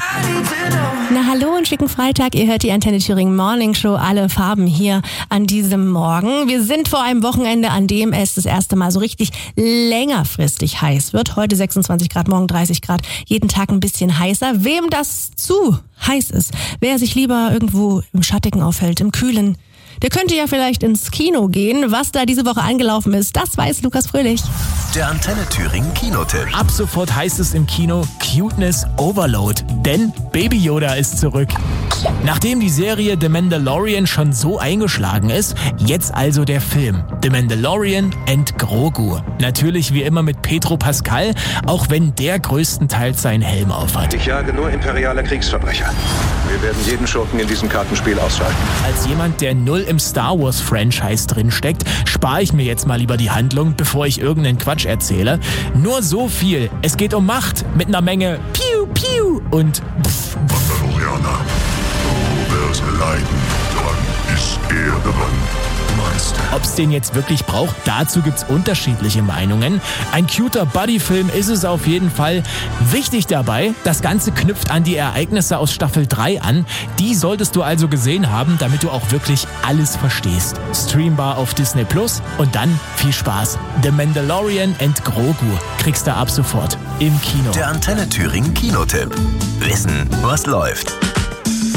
Na hallo und schicken Freitag, ihr hört die Antenne Thüringen Morning Show, alle Farben hier an diesem Morgen. Wir sind vor einem Wochenende, an dem es das erste Mal so richtig längerfristig heiß wird. Heute 26 Grad, morgen 30 Grad, jeden Tag ein bisschen heißer. Wem das zu heiß ist, wer sich lieber irgendwo im Schattigen aufhält, im Kühlen, der könnte ja vielleicht ins Kino gehen. Was da diese Woche angelaufen ist, das weiß Lukas Fröhlich. Der Antenne Thüringen Kinotipp. Ab sofort heißt es im Kino Cuteness Overload, denn Baby Yoda ist zurück. Nachdem die Serie The Mandalorian schon so eingeschlagen ist, jetzt also der Film The Mandalorian and Grogu. Natürlich wie immer mit Pedro Pascal, auch wenn der größtenteils seinen Helm aufhat. Ich jage nur imperiale Kriegsverbrecher. Wir werden jeden Schurken in diesem Kartenspiel ausschalten. Als jemand, der null im Star Wars Franchise drinsteckt, spare ich mir jetzt mal lieber die Handlung, bevor ich irgendeinen Quatsch erzähle. Nur so viel. Es geht um Macht mit einer Menge Piu Piu und Mandalorianer, du wirst leiden, dann ist er dran. Ob's den jetzt wirklich braucht, dazu gibt's unterschiedliche Meinungen. Ein cuter Buddy-Film ist es auf jeden Fall. Wichtig dabei, das Ganze knüpft an die Ereignisse aus Staffel 3 an. Die solltest du also gesehen haben, damit du auch wirklich alles verstehst. Streambar auf Disney Plus und dann viel Spaß. The Mandalorian and Grogu kriegst du ab sofort im Kino. Der Antenne Thüringen Kinotipp. Wissen, was läuft.